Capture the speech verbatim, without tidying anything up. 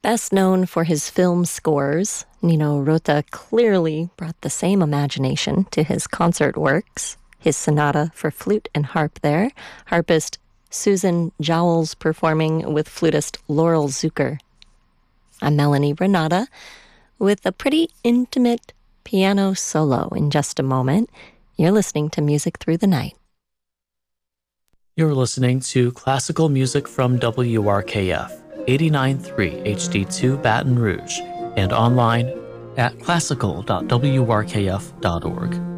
Best known for his film scores, Nino Rota clearly brought the same imagination to his concert works. His sonata for flute and harp there, harpist Susan Jowls performing with flutist Laurel Zucker. I'm Melanie Renata with a pretty intimate piano solo in just a moment. You're listening to Music Through the Night. You're listening to classical music from W R K F, eighty-nine point three H D two Baton Rouge, and online at classical dot w r k f dot org.